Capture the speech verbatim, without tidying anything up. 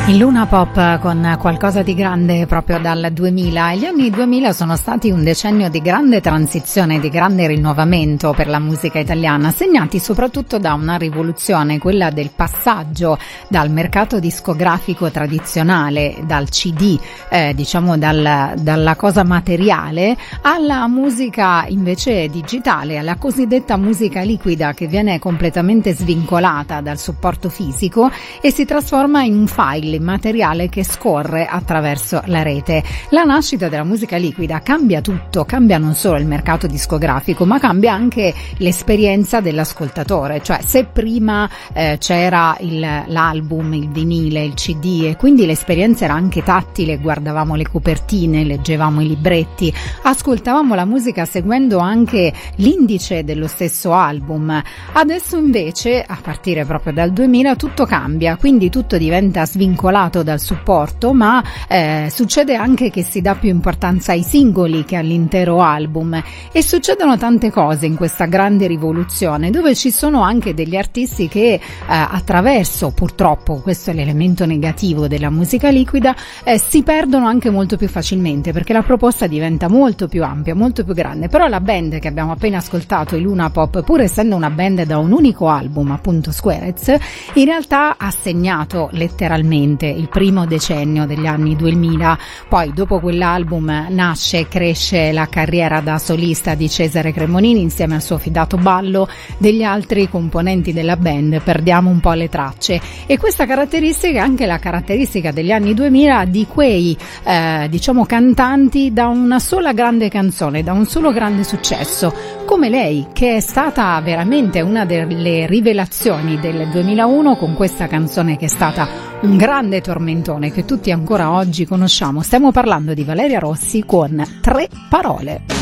Il Luna Pop con qualcosa di grande proprio dal duemila. Gli anni duemila sono stati un decennio di grande transizione, di grande rinnovamento per la musica italiana, segnati soprattutto da una rivoluzione, quella del passaggio dal mercato discografico tradizionale, dal C D, eh, diciamo dal, dalla cosa materiale, alla musica invece digitale, alla cosiddetta musica liquida, che viene completamente svincolata dal supporto fisico e si trasforma in un file materiale che scorre attraverso la rete. La nascita della musica liquida cambia tutto, cambia non solo il mercato discografico, ma cambia anche l'esperienza dell'ascoltatore. Cioè, se prima eh, c'era il, l'album, il vinile, il C D, e quindi l'esperienza era anche tattile, guardavamo le copertine, leggevamo i libretti, ascoltavamo la musica seguendo anche l'indice dello stesso album. Adesso invece, a partire proprio dal duemila, tutto cambia, quindi tutto diventa svincolato dal supporto, ma eh, succede anche che si dà più importanza ai singoli che all'intero album, e succedono tante cose in questa grande rivoluzione, dove ci sono anche degli artisti che eh, attraverso, purtroppo questo è l'elemento negativo della musica liquida, eh, si perdono anche molto più facilmente, perché la proposta diventa molto più ampia, molto più grande. Però la band che abbiamo appena ascoltato, i Luna Pop, pur essendo una band da un unico album, appunto Squarez, in realtà ha segnato letteralmente il primo decennio degli anni duemila. Poi dopo quell'album nasce e cresce la carriera da solista di Cesare Cremonini insieme al suo fidato Ballo. Degli altri componenti della band perdiamo un po' le tracce, e questa caratteristica è anche la caratteristica degli anni duemila, di quei eh, diciamo cantanti da una sola grande canzone, da un solo grande successo, come lei, che è stata veramente una delle rivelazioni del duemilauno con questa canzone che è stata un grande tormentone che tutti ancora oggi conosciamo. Stiamo parlando di Valeria Rossi con Tre parole.